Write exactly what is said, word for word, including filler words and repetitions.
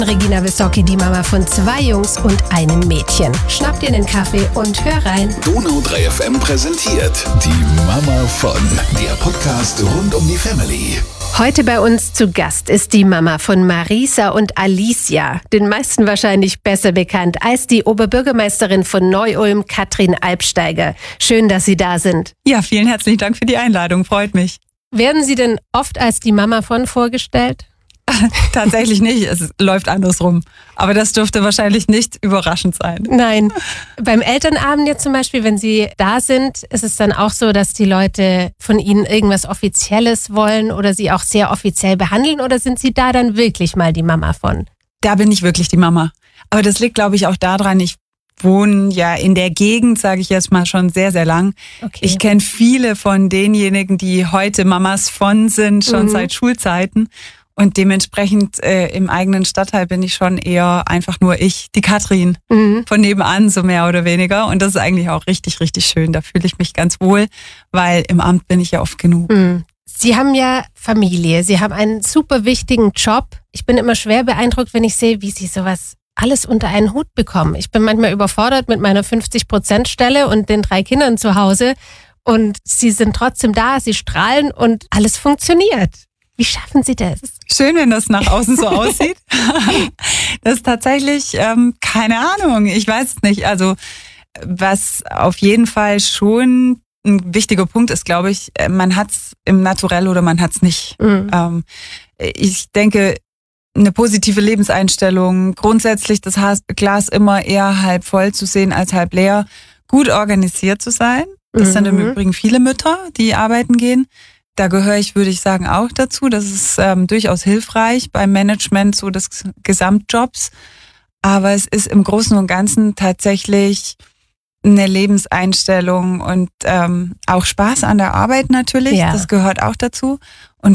Regina Wissocki, die Mama von zwei Jungs und einem Mädchen. Schnapp dir einen Kaffee und hör rein. Donau drei F M präsentiert die Mama von, der Podcast rund um die Family. Heute bei uns zu Gast ist die Mama von Marisa und Alicia, den meisten wahrscheinlich besser bekannt als die Oberbürgermeisterin von Neu-Ulm, Katrin Albsteiger. Schön, dass Sie da sind. Ja, vielen herzlichen Dank für die Einladung, freut mich. Werden Sie denn oft als die Mama von vorgestellt? Tatsächlich nicht, es läuft andersrum. Aber das dürfte wahrscheinlich nicht überraschend sein. Nein. Beim Elternabend jetzt zum Beispiel, wenn Sie da sind, ist es dann auch so, dass die Leute von Ihnen irgendwas Offizielles wollen oder Sie auch sehr offiziell behandeln? Oder sind Sie da dann wirklich mal die Mama von? Da bin ich wirklich die Mama. Aber das liegt, glaube ich, auch daran, ich wohne ja in der Gegend, sage ich jetzt mal, schon sehr, sehr lang. Okay. Ich kenne viele von denjenigen, die heute Mamas von sind, schon mhm. seit Schulzeiten. Und dementsprechend äh, im eigenen Stadtteil bin ich schon eher einfach nur ich, die Katrin, mhm. von nebenan, so mehr oder weniger. Und das ist eigentlich auch richtig, richtig schön. Da fühle ich mich ganz wohl, weil im Amt bin ich ja oft genug. Mhm. Sie haben ja Familie, Sie haben einen super wichtigen Job. Ich bin immer schwer beeindruckt, wenn ich sehe, wie Sie sowas alles unter einen Hut bekommen. Ich bin manchmal überfordert mit meiner fünfzig-Prozent-Stelle und den drei Kindern zu Hause. Und Sie sind trotzdem da, Sie strahlen und alles funktioniert. Wie schaffen Sie das? Schön, wenn das nach außen so aussieht. Das ist tatsächlich, ähm, keine Ahnung, ich weiß es nicht. Also was auf jeden Fall schon ein wichtiger Punkt ist, glaube ich, man hat's im Naturell oder man hat's nicht. Mhm. Ähm, ich denke, eine positive Lebenseinstellung, grundsätzlich das Glas immer eher halb voll zu sehen als halb leer, gut organisiert zu sein. Das mhm. sind im Übrigen viele Mütter, die arbeiten gehen. Da gehöre ich, würde ich sagen, auch dazu. Das ist ähm, durchaus hilfreich beim Management so des Gesamtjobs. Aber es ist im Großen und Ganzen tatsächlich eine Lebenseinstellung und ähm, auch Spaß an der Arbeit natürlich. Ja. Das gehört auch dazu. Und